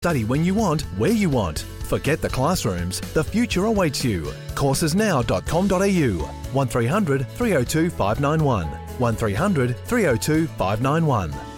Study when you want, where you want. Forget the classrooms. The future awaits you. Coursesnow.com.au. 1300 302 591. 1300 302 591.